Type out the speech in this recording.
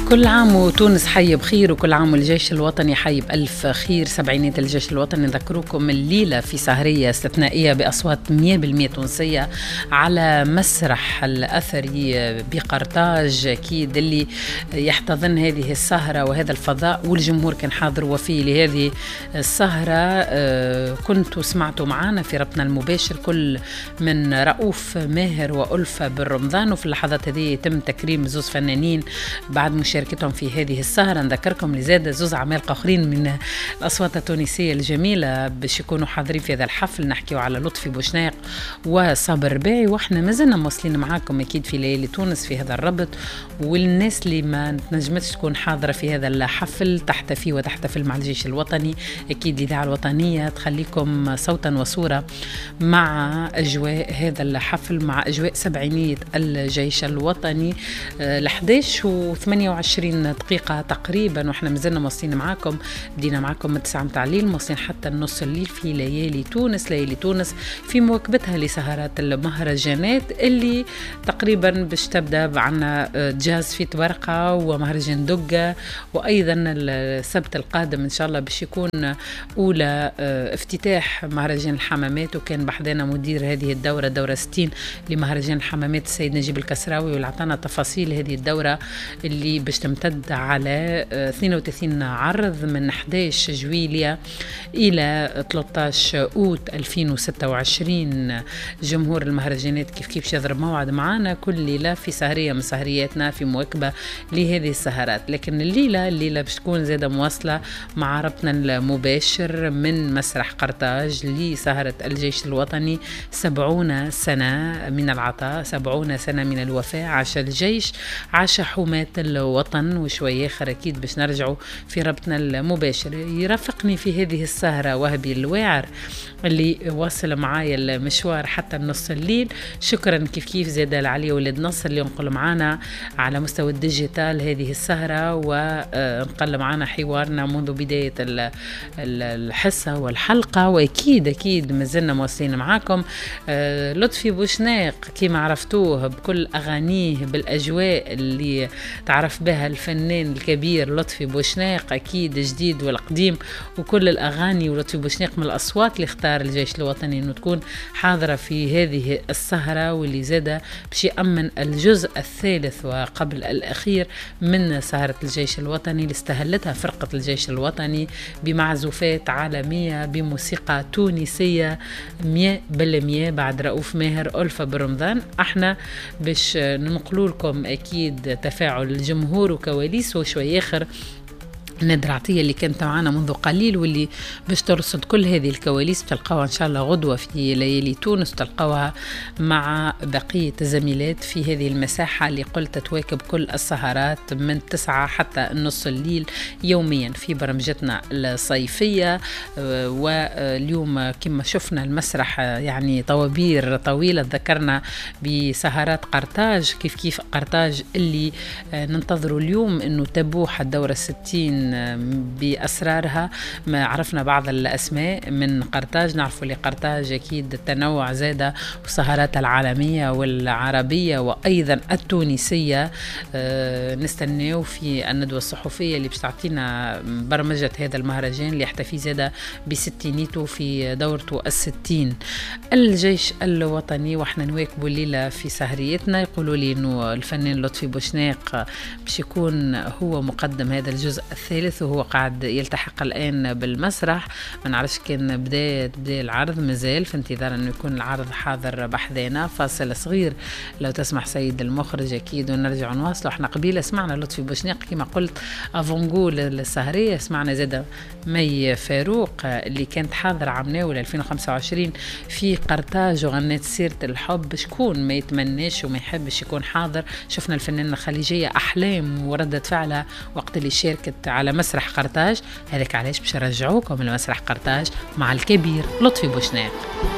كل عام وتونس حي بخير، وكل عام والجيش الوطني حي بألف خير. سبعينات الجيش الوطني نذكركم الليلة في سهرية استثنائية بأصوات 100% تونسية على مسرح الأثري بقرطاج، أكيد اللي يحتضن هذه السهرة وهذا الفضاء، والجمهور كان حاضر وفي لهذه السهرة. كنتوا سمعتوا معنا في ربطنا المباشر كل من رؤوف ماهر وألفة بالرمضان، وفي اللحظات هذه يتم تكريم زوز فنانين بعد مشاركتهم في هذه السهرة. نذكركم لزاد زوز عمالقة آخرين من الأصوات التونسية الجميلة باش يكونوا حاضرين في هذا الحفل. نحكيوا على لطفي بوشناق وصابر رباعي، واحنا مازلنا موصلين معاكم أكيد في ليالي تونس في هذا الربط. والناس اللي ما تنجمتش تكون حاضرة في هذا الحفل تحتفي وتحتفل مع الجيش الوطني، أكيد الإذاعة الوطنية تخليكم صوتا وصورة مع أجواء هذا الحفل، مع أجواء سبعينية الجيش الوطني. 11:28 دقيقة تقريبا، واحنا مازلنا موصلين معاكم. بدينا معاكم من 9 متاع الليل موصلين حتى النص الليل في ليالي تونس. ليالي تونس في مواكبتها لسهرات المهرجانات اللي تقريبا باش تبدا عنا جاز في تبرقة ومهرجان دقة، وأيضا السبت القادم إن شاء الله باش يكون أولى افتتاح مهرجان الحمامات. وكان بحضنا مدير هذه الدورة، دورة 60 لمهرجان الحمامات، السيد نجيب الكسراوي، واللي عطانا تفاصيل هذه الدورة اللي باش تمتد على 32 عرض من 11 جويلية إلى 13 أوت 2026. جمهور المهرجانات كيف باش يضرب موعد معنا كل ليلة في سهرية من سهرياتنا في مواكبة لهذه السهرات. لكن الليلة باش تكون زادة مواصلة مع ربطنا المباشر من مسرح قرطاج لسهرة الجيش الوطني. 70 سنة من العطاء، 70 سنة من الوفاء، عاش الجيش، عاش حماة الوطن. وشوية آخر أكيد باش نرجعوا في ربطنا المباشر. يرافقني في هذه السهرة وهبي الواعر اللي واصل معايا المشوار حتى النص الليل. شكرا كيف زاد العلي ولد نصر اللي ينقل معنا على مستوى الديجيتال هذه السهرة، ونقل معنا حوارنا منذ بداية الحصة والحلقة. وأكيد مازلنا مواصلين معاكم. لطفي بوشناق كما عرفتوه بكل أغانيه بالأجواء اللي تعرف بها الفنان الكبير لطفي بوشناق، أكيد جديد والقديم وكل الأغاني. ولطفي بوشناق من الأصوات اللي اختار الجيش الوطني أنه تكون حاضرة في هذه السهرة، واللي زاد باش يأمن الجزء الثالث وقبل الأخير من سهرة الجيش الوطني اللي استهلتها فرقة الجيش الوطني بمعزوفات عالمية بموسيقى تونسية 100% بعد رؤوف ماهر ألفة برمضان. احنا باش ننقلوا لكم أكيد تفاعل الجمهور وكواليس وشوي آخر نادر عطية اللي كانت معنا منذ قليل، واللي باش ترصد كل هذه الكواليس تلقاوها إن شاء الله غدوة في ليالي تونس، تلقاوها مع بقية الزميلات في هذه المساحة اللي قلت تواكب كل السهرات من 9 حتى النص الليل يوميا في برمجتنا الصيفية. واليوم كما شفنا المسرح يعني طوابير طويلة، ذكرنا بسهرات قرطاج كيف قرطاج اللي ننتظروا اليوم انه تبوح الدورة 60 بأسرارها. ما عرفنا بعض الأسماء من قرطاج، نعرفوا لقرطاج أكيد التنوع زادة وسهرات العالمية والعربية وأيضا التونسية. نستناو في الندوة الصحفية اللي باش تعطينا برمجة هذا المهرجان اللي يحتفي زادة بستينيته في دورته 60. الجيش الوطني وإحنا نواكبوا الليلة في سهريتنا. يقولوا لي إنه الفنان لطفي بوشناق باش يكون هو مقدم هذا الجزء الثالث، وهو قاعد يلتحق الآن بالمسرح. ما نعرفش كان بداية العرض، مازال في انتظار أنه يكون العرض حاضر بحذانا. فاصل صغير لو تسمح سيد المخرج أكيد ونرجع نواصله. احنا قبيلة سمعنا لطفي بوشناق كما قلت أفونغول السهرية، سمعنا زادة مي فاروق اللي كانت حاضرة عام ناول 2025 في قرطاج وغنت سيرة الحب. شكون ما يتمناش وما يحبش يكون حاضر. شفنا الفنانة الخليجية أحلام وردة فعلها وقت اللي شاركت على مسرح قرطاج. هذاك علاش باش نرجعوكم لمسرح قرطاج مع الكبير لطفي بوشناق.